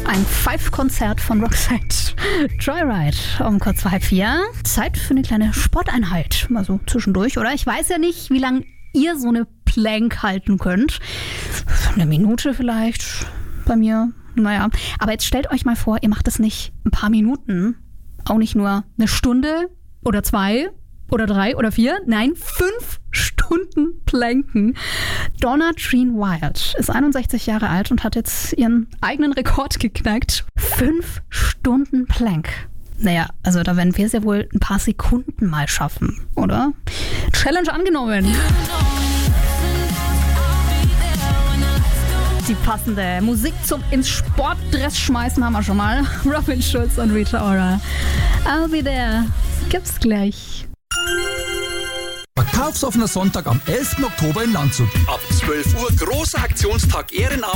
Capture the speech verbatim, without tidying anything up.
Ein Five-Konzert von Roxette. Joyride um kurz vor halb vier. Zeit für eine kleine Sporteinheit. Mal so zwischendurch, oder? Ich weiß ja nicht, wie lange ihr so eine Plank halten könnt. Eine Minute vielleicht bei mir. Naja, aber jetzt stellt euch mal vor, ihr macht es nicht ein paar Minuten, auch nicht nur eine Stunde oder zwei oder drei oder vier, nein, fünf Stunden Planken. Donna Treen Wild ist einundsechzig Jahre alt und hat jetzt ihren eigenen Rekord geknackt. Fünf Stunden Plank. Naja, also da werden wir es ja wohl ein paar Sekunden mal schaffen, oder? Challenge angenommen. Die passende Musik zum ins Sportdress schmeißen haben wir schon mal. Robin Schulz und Rita Ora. I'll be there. Gibt's gleich. Verkaufsoffener Sonntag am elften Oktober in Landshut. Ab zwölf Uhr großer Aktionstag Ehrenamt.